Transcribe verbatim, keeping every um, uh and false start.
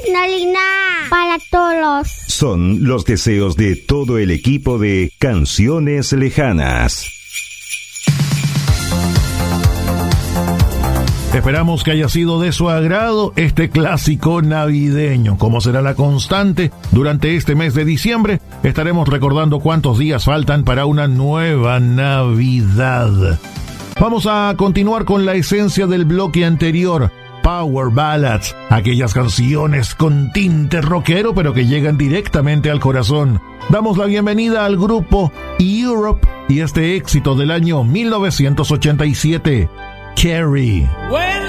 Nalina para todos. Son los deseos de todo el equipo de Canciones Lejanas. Esperamos que haya sido de su agrado este clásico navideño. Como será la constante, durante este mes de diciembre estaremos recordando cuántos días faltan para una nueva Navidad. Vamos a continuar con la esencia del bloque anterior, Power Ballads, aquellas canciones con tinte rockero pero que llegan directamente al corazón. Damos la bienvenida al grupo Europe y este éxito del año mil novecientos ochenta y siete, Carrie. When